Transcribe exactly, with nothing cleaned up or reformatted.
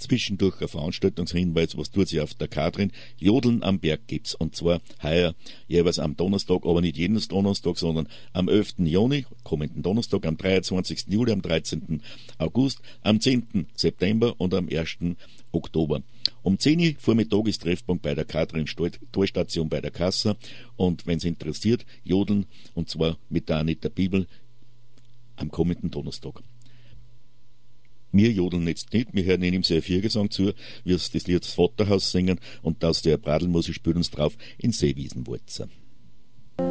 Zwischendurch ein Veranstaltungshinweis, was tut sich auf der Katrin. Jodeln am Berg gibt's, und zwar heuer jeweils am Donnerstag, aber nicht jeden Donnerstag, sondern am elften Juni, kommenden Donnerstag, am dreiundzwanzigsten Juli, am dreizehnten August, am zehnten September und am ersten Oktober. Um zehn Uhr Vormittag ist Treffpunkt bei der Katrin Tollstation bei der Kassa, und wenn es interessiert, jodeln, und zwar mit der Anita Bibel am kommenden Donnerstag. Wir jodeln jetzt nicht, wir hören ihm sehr Viergesang zu, wie es das Lied das Vaterhaus singen, und aus der Bradelmusik spielt uns drauf in Seewiesenwalzer.